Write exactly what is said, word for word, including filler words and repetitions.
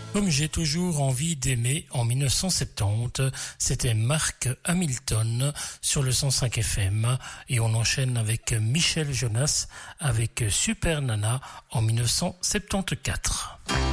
Comme j'ai toujours envie d'aimer en dix-neuf cent soixante-dix, c'était Mark Hamilton sur le cent cinq F M et on enchaîne avec Michel Jonas avec Super Nana en dix-neuf cent soixante-quatorze.